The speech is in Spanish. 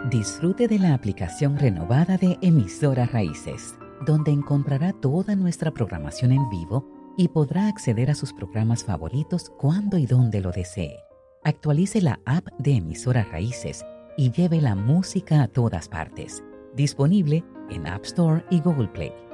Disfrute de la aplicación renovada de Emisoras Raíces, donde encontrará toda nuestra programación en vivo y podrá acceder a sus programas favoritos cuando y donde lo desee. Actualice la app de Emisoras Raíces y lleve la música a todas partes. Disponible en App Store y Google Play.